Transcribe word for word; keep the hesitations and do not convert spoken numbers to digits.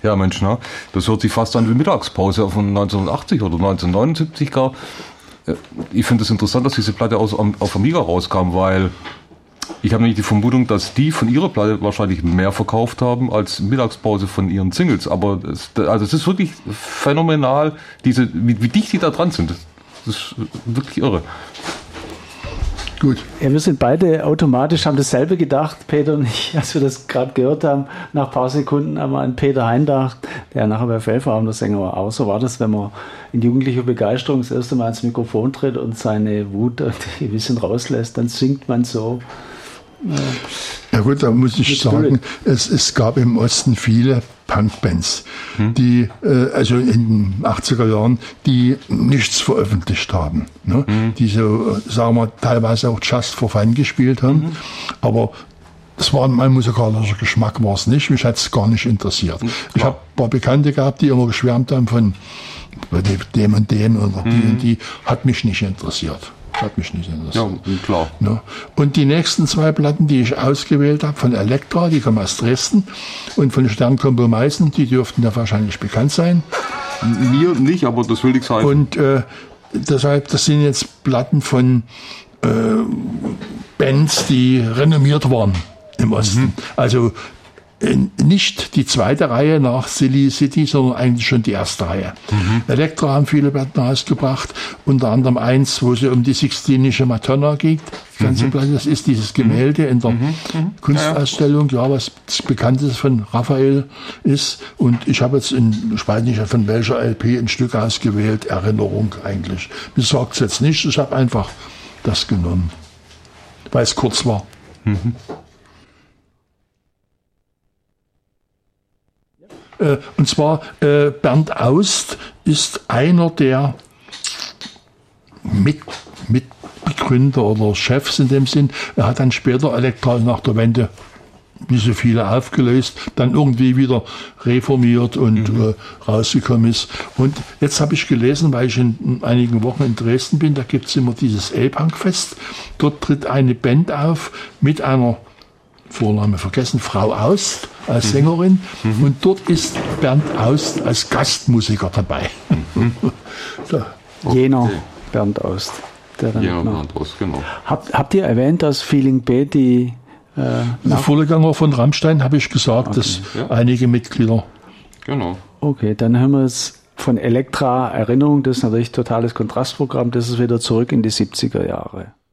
Ja, Mensch, ne? Das hört sich fast an wie Mittagspause von neunzehnhundertachtzig oder neunzehnhundertneunundsiebzig gar. Ich finde es interessant, dass diese Platte aus, auf Amiga rauskam, weil ich habe nämlich die Vermutung, dass die von ihrer Platte wahrscheinlich mehr verkauft haben als Mittagspause von ihren Singles. Aber es, also es ist wirklich phänomenal, diese, wie, wie dicht die da dran sind. Das ist wirklich irre. Gut. Ja, wir sind beide automatisch, haben dasselbe gedacht, Peter und ich, als wir das gerade gehört haben. Nach ein paar Sekunden haben wir an Peter Hein gedacht, der nachher bei Fellfarben der Sänger war. Aber so war das, wenn man in jugendlicher Begeisterung das erste Mal ans Mikrofon tritt und seine Wut ein bisschen rauslässt, dann singt man so. Ja gut, da muss ich sagen, es, es gab im Osten viele Punkbands, hm. die äh, also in den achtziger Jahren, die nichts veröffentlicht haben. Ne? Hm. Die so, sagen wir, teilweise auch Just for Fun gespielt haben. Hm. Aber das war mein musikalischer Geschmack, war es nicht. Mich hat es gar nicht interessiert. Hm. Ich habe ein paar Bekannte gehabt, die immer geschwärmt haben von dem und dem oder hm. die und die. Hat mich nicht interessiert. Hat mich nicht interessiert. Ja, klar. Ne? Und die nächsten zwei Platten, die ich ausgewählt habe, von Elektra, die kommen aus Dresden, und von Sternkombo Meißen, die dürften ja wahrscheinlich bekannt sein. Mir nicht, aber das will ich sagen. Und äh, deshalb, das sind jetzt Platten von äh, Bands, die renommiert waren im Osten. Mhm. Also äh, nicht die zweite Reihe nach Silly City, sondern eigentlich schon die erste Reihe. Mhm. Elektra haben viele Platten rausgebracht, unter anderem eins, wo es um die Sixtinische Madonna geht. Die ganze mhm. Platte, das ist dieses Gemälde in der mhm. Kunstausstellung, ja, was das Bekannteste von Raphael ist. Und ich habe jetzt, in, ich weiß nicht von welcher L P, ein Stück ausgewählt, Erinnerung eigentlich. Mir sagt es jetzt nicht, ich habe einfach das genommen, weil es kurz war. Mhm. Und zwar äh, Bernd Aust ist einer der Mit, Mitbegründer oder Chefs in dem Sinn. Er hat dann später Elektra nach der Wende, wie so viele, aufgelöst, dann irgendwie wieder reformiert und mhm. äh, rausgekommen ist. Und jetzt habe ich gelesen, weil ich in einigen Wochen in Dresden bin, da gibt es immer dieses E-Punk-Fest. Dort tritt eine Band auf mit einer, Vorname vergessen, Frau Aust als Sängerin, mhm. und dort ist Bernd Aust als Gastmusiker dabei. Mhm. So. Jener Bernd Aust. Der dann Jener Bernd Aust, genau. Habt, habt ihr erwähnt, dass Feeling B die äh, der Vorgänger von Rammstein, habe ich gesagt, okay. dass ja. einige Mitglieder. Genau. Okay, dann haben wir es von Elektra Erinnerung, das ist natürlich totales Kontrastprogramm, das ist wieder zurück in die siebziger Jahre.